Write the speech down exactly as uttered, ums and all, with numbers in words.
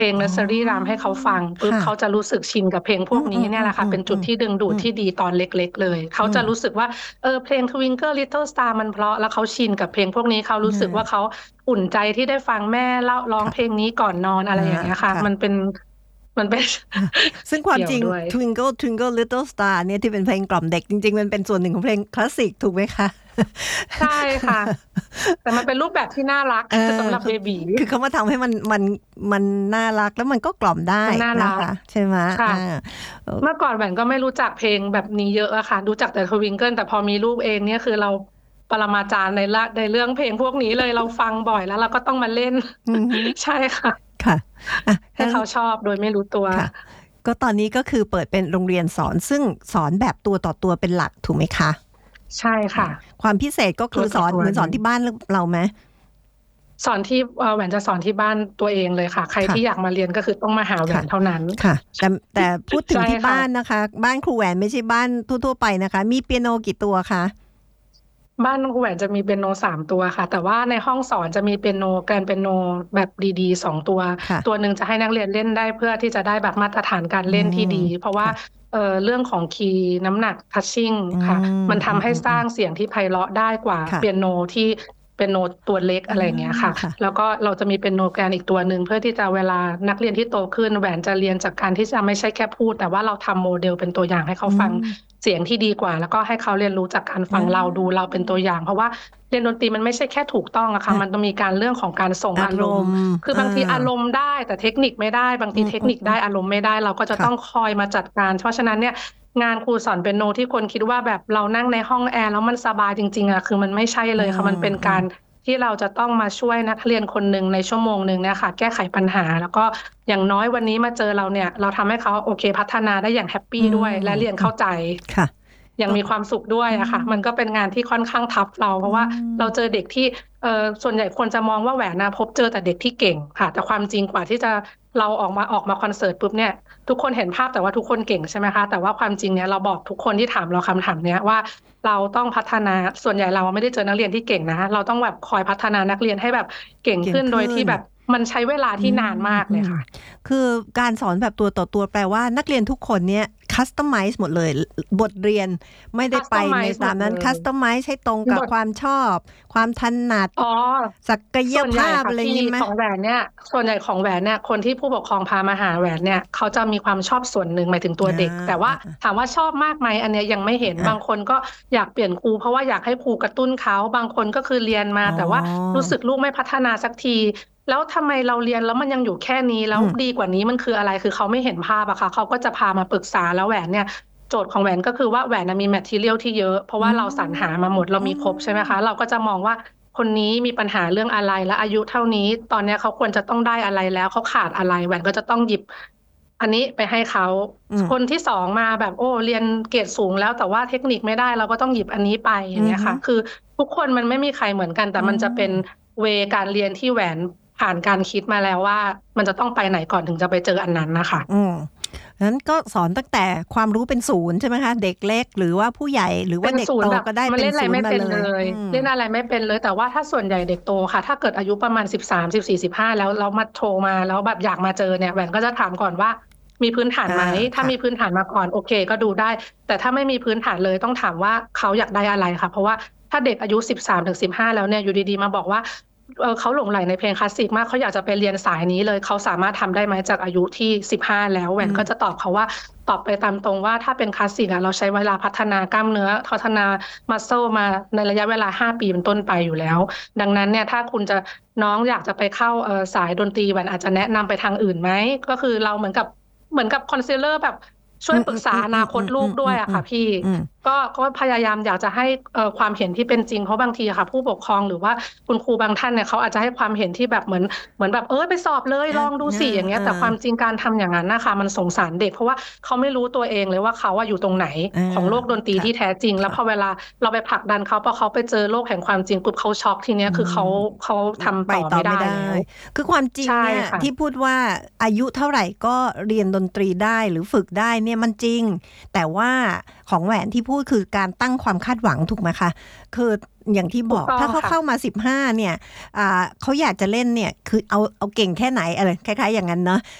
เพลง Nursery Rhyme ให้เขาฟังปุ๊บเขาจะรู้สึกชินกับเพลงพวกนี้เนี่ยแหละค่ะเป็นจุดที่ดึงดูดที่ดีตอนเล็กๆเลยเขาจะรู้สึกว่าเออเพลง Twinkle Little Star มันเพราะแล้วเขาชินกับเพลงพวกนี้เขารู้สึกว่าเขาอุ่นใจที่ได้ฟังแม่เล่าร้องเพลงนี้ก่อนนอนอะไรอย่างเงี้ยค่ะมันเป็นมันเป็นซึ่งความจริง Twinkle Twinkle Little Star เนี่ยที่เป็นเพลงกล่อมเด็กจริงๆมันเป็นส่วนหนึ่งของเพลงคลาสสิกถูกไหมคะใช่ค่ะแต่มันเป็นรูปแบบที่น่ารักสำหรับเบบีคือเขามาทำให้มันมันมันน่ารักแล้วมันก็กล่อมได้นะคะใช่ไหมค่ะเมื่อก่อนแหวนก็ไม่รู้จักเพลงแบบนี้เยอะอะค่ะรู้จักแต่ทวิงเกิลแต่พอมีลูกเองเนี่ยคือเราปรมาจารย์ในละในเรื่องเพลงพวกนี้เลยเราฟังบ่อยแล้วเราก็ต้องมาเล่นใช่ค่ะค่ะให้เขาชอบโดยไม่รู้ตัวก็ตอนนี้ก็คือเปิดเป็นโรงเรียนสอนซึ่งสอนแบบตัวต่อตัวเป็นหลักถูกไหมคะใช่ค่ะความพิเศษก็คือสอนเหมือนสอนที่บ้านเราไหมสอนที่แหวนจะสอนที่บ้านตัวเองเลยค่ะใครที่อยากมาเรียนก็คือต้องมาหาแหวนเท่านั้นค่ะแต่แต่พูดถึงที่บ้านนะคะบ้านครูแหวนไม่ใช่บ้านทั่วๆไปนะคะมีเปียโนกี่ตัวคะบ้านครูแหวนจะมีเปียโนสามตัวค่ะแต่ว่าในห้องสอนจะมีเปียโนแกรนเปียโนแบบดีๆสองตัวตัวหนึ่งจะให้นักเรียนเล่นได้เพื่อที่จะได้แบบมาตรฐานการเล่นที่ดีเพราะว่าเอ่อเรื่องของคีย์น้ำหนักทัชชิ่งค่ะมันทำให้สร้างเสียงที่ไพเราะได้กว่าเปียโนที่เปียโนตัวเล็กอะไรอย่างเงี้ยค่ะแล้วก็เราจะมีเปียโนแกรนอีกตัวหนึ่งเพื่อที่จะเวลานักเรียนที่โตขึ้นแหวนจะเรียนจากการที่จะไม่ใช่แค่พูดแต่ว่าเราทำโมเดลเป็นตัวอย่างให้เขาฟังเสียงที่ดีกว่าแล้วก็ให้เขาเรียนรู้จากการฟังเราดูเราเป็นตัวอย่างเพราะว่าเรียนดนตรีมันไม่ใช่แค่ถูกต้องอะค่ะมันต้องมีการเรื่องของการส่งอารมณ์คือบางทีอารมณ์ได้แต่เทคนิคไม่ได้บางทีเทคนิคได้อารมณ์ไม่ได้เราก็จะต้องคอยมาจัดการเพราะฉะนั้นเนี่ยงานครูสอนเปียโนที่คนคิดว่าแบบเรานั่งในห้องแอร์แล้วมันสบายจริงๆอะคือมันไม่ใช่เลยค่ะมันเป็นการที่เราจะต้องมาช่วยนักเรียนคนหนึ่งในชั่วโมงหนึ่งเนี่ยค่ะแก้ไขปัญหาแล้วก็อย่างน้อยวันนี้มาเจอเราเนี่ยเราทำให้เขาโอเคพัฒนาได้อย่างแฮปปี้ด้วยและเรียนเข้าใจค่ะยังมีความสุขด้วยอะค่ะมันก็เป็นงานที่ค่อนข้างทัฟเราเพราะว่าเราเจอเด็กที่เอ่อส่วนใหญ่คนจะมองว่าแหวนนะพบเจอแต่เด็กที่เก่งค่ะแต่ความจริงกว่าที่จะเราออกมาออกมาคอนเสิร์ตปุ๊บเนี่ยทุกคนเห็นภาพแต่ว่าทุกคนเก่งใช่ไหมคะแต่ว่าความจริงเนี่ยเราบอกทุกคนที่ถามเราคำถามเนี้ยว่าเราต้องพัฒนาส่วนใหญ่เราไม่ได้เจอนักเรียนที่เก่งนะเราต้องแบบคอยพัฒนานักเรียนให้แบบเก่งขึ้นโดยที่แบบมันใช้เวลาที่นานมากเลยค่ะคือการสอนแบบตัวต่อตัวแปลว่านักเรียนทุกคนเนี่ยคัสตอมไมซ์หมดเลยบทเรียนไม่ได้ไปในตามนั้นคัสตอมไมซ์ให้ตรงกับความชอบความถนัดศักยภาพอะไรอย่างนี้ไหมของแหวนเนี่ยส่วนใหญ่ของแหวนเนี่ยคนที่ผู้ปกครองพามาหาแหวนเนี่ยเขาจะมีความชอบส่วนหนึ่งหมายถึงตัวเด็กแต่ว่าถามว่าชอบมากไหมอันเนี้ยยังไม่เห็นบางคนก็อยากเปลี่ยนครูเพราะว่าอยากให้ครูกระตุ้นเขาบางคนก็คือเรียนมาแต่ว่ารู้สึกลูกไม่พัฒนาสักทีแล้วทำไมเราเรียนแล้วมันยังอยู่แค่นี้แล้วดีกว่านี้มันคืออะไรคือเขาไม่เห็นภาพอะค่ะเขาก็จะพามาปรึกษาแล้วแหวนเนี่ยโจทย์ของแหวนก็คือว่าแหวนมีแมททีเรียลที่เยอะเพราะว่าเราสรรหามาหมดเรามีครบใช่ไหมคะเราก็จะมองว่าคนนี้มีปัญหาเรื่องอะไรและอายุเท่านี้ตอนนี้เขาควรจะต้องได้อะไรแล้วเขาขาดอะไรแหวนก็จะต้องหยิบอันนี้ไปให้เขาคนที่สองมาแบบโอ้เรียนเกรดสูงแล้วแต่ว่าเทคนิคไม่ได้เราก็ต้องหยิบอันนี้ไปอย่างเงี้ยค่ะคือทุกคนมันไม่มีใครเหมือนกันแต่มันจะเป็นเวการเรียนที่แหวนผ่านการคิดมาแล้วว่ามันจะต้องไปไหนก่อนถึงจะไปเจออันนั้นนะคะอืมนั้นก็สอนตั้งแต่ความรู้เป็นศูนย์ใช่ไหมคะเด็กเล็กหรือว่าผู้ใหญ่หรือว่าเด็กโตก็ได้เป็นศูนย์มาเลยเล่นอะไรไม่เป็นเลยแต่ว่าถ้าส่วนใหญ่เด็กโตค่ะถ้าเกิดอายุประมาณสิบสาม สิบสี่ สิบห้าแล้วเรามาโทรมาแล้วแบบอยากมาเจอเนี่ยแหวนก็จะถามก่อนว่ามีพื้นฐานไหมถ้ามีพื้นฐานมาก่อนโอเคก็ดูได้แต่ถ้าไม่มีพื้นฐานเลยต้องถามว่าเขาอยากได้อะไรค่ะเพราะว่าถ้าเด็กอายุสิบสามถึงสิบห้าแล้วเนี่ยอยู่ดีๆมาบอกว่าเออเขาหลงใหลในเพลงคลาสสิกมากเขาอยากจะไปเรียนสายนี้เลยเขาสามารถทำได้ไหมจากอายุที่สิบห้าแล้วแหวนก็จะตอบเขาว่าตอบไปตามตรงว่าถ้าเป็นคลาสสิกอะเราใช้เวลาพัฒนากล้ามเนื้อพัฒนามัสเซิลมาในระยะเวลาห้าปีเป็นต้นไปอยู่แล้วดังนั้นเนี่ยถ้าคุณจะน้องอยากจะไปเข้าเอ่อสายดนตรีแหวนอาจจะแนะนำไปทางอื่นไหมก็คือเราเหมือนกับเหมือนกับคอนซีลเลอร์แบบช่วยปรึกษาอนาคตลูกด้วยอะค่ะพี่ก็ก็พยายามอยากจะให้ความเห็นที่เป็นจริงเพราะบางทีค่ะผู้ปกครองหรือว่าคุณครูบางท่านเนี่ยเขาอาจจะให้ความเห็นที่แบบเหมือนเหมือนแบบเออไปสอบเลยลองดูสิอย่างเงี้ยแต่ความจริงการทำอย่างนั้นนะคะมันสงสารเด็กเพราะว่าเขาไม่รู้ตัวเองเลยว่าเขาอยู่ตรงไหนของโลกดนตรีที่แท้จริงแล้วพอเวลาเราไปผลักดันเขาพอเขาไปเจอโลกแห่งความจริงปุ๊บเขาช็อกทีเนี้ยคือเขาเขาทำต่อไม่ได้คือความจริงเนี่ยที่พูดว่าอายุเท่าไหร่ก็เรียนดนตรีได้หรือฝึกได้เนี่ยมันจริงแต่ว่าของแหวนที่พูดคือการตั้งความคาดหวังถูกไหมคะคืออย่างที่บอกถูกต้องถ้าเขาค่ะเข้ามาสิบห้าเนี่ยอ่าเขาอยากจะเล่นเนี่ยคือเอาเอาเก่งแค่ไหนอะไรคล้ายๆอย่างนั้นเนาะ